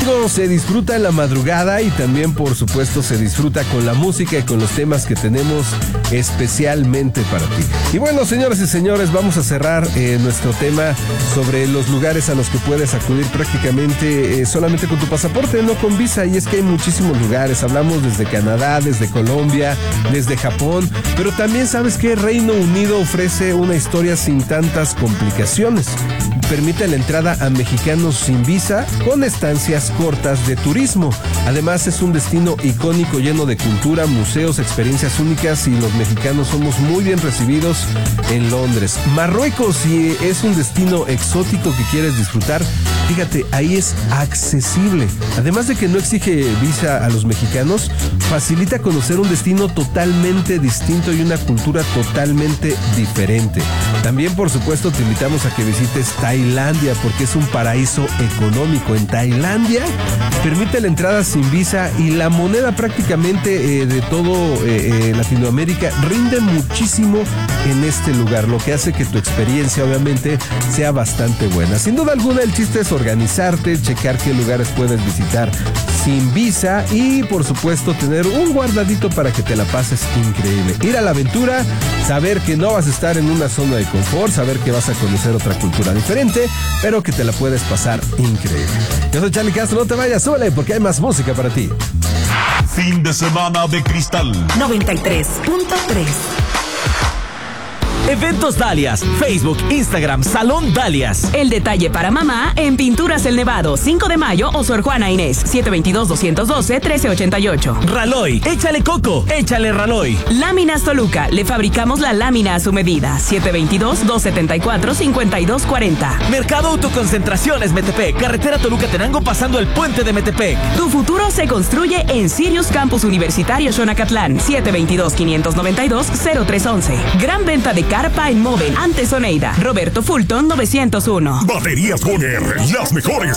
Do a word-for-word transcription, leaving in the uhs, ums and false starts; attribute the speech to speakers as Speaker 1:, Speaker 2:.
Speaker 1: contigo se disfruta en la madrugada y también, por supuesto, se disfruta con la música y con los temas que tenemos especialmente para ti. Y bueno, señoras y señores, vamos a cerrar eh, nuestro tema sobre los lugares a los que puedes acudir prácticamente eh, solamente con tu pasaporte, no con visa. Y es que hay muchísimos lugares. Hablamos desde Canadá, desde Colombia, desde Japón, pero también sabes que Reino Unido ofrece una historia sin tantas complicaciones. Permite la entrada a mexicanos sin visa con estancias cortas de turismo. Además, es un destino icónico lleno de cultura, museos, experiencias únicas, y los mexicanos somos muy bien recibidos en Londres. Marruecos, si es un destino exótico que quieres disfrutar, fíjate, ahí es accesible. Además de que no exige visa a los mexicanos, facilita conocer un destino totalmente distinto y una cultura totalmente diferente. También, por supuesto, te invitamos a que visites Tailandia, porque es un paraíso económico. En Tailandia permite la entrada sin visa y la moneda prácticamente eh, de todo eh, eh, Latinoamérica rinde muchísimo en este lugar, lo que hace que tu experiencia obviamente sea bastante buena. Sin duda alguna, el chiste es organizarte, checar qué lugares puedes visitar sin visa y, por supuesto, tener un guardadito para que te la pases increíble. Ir a la aventura, saber que no vas a estar en una zona de confort, saber que vas a conocer otra cultura diferente, pero que te la puedes pasar increíble. Yo soy Charlie Castro, no te vayas, súbele porque hay más música para ti.
Speaker 2: Fin de semana de cristal
Speaker 3: noventa y tres punto tres.
Speaker 4: Eventos Dalias, Facebook, Instagram, Salón Dalias.
Speaker 3: El detalle para mamá en Pinturas El Nevado, cinco de mayo o Sor Juana Inés, siete dos dos, dos uno dos, uno tres ocho ocho.
Speaker 4: Raloy, échale coco, échale Raloy.
Speaker 3: Láminas Toluca, le fabricamos la lámina a su medida, siete dos dos, dos siete cuatro, cinco dos cuatro cero.
Speaker 4: Mercado Autoconcentraciones Metepec, carretera Toluca-Tenango pasando el puente de Metepec.
Speaker 3: Tu futuro se construye en Sirius Campus Universitario Xonacatlán, siete dos dos, cinco nueve dos, cero tres once. Gran venta de Carpa en Moven, antes Oneida, Roberto Fulton novecientos uno.
Speaker 2: Baterías Goner, las mejores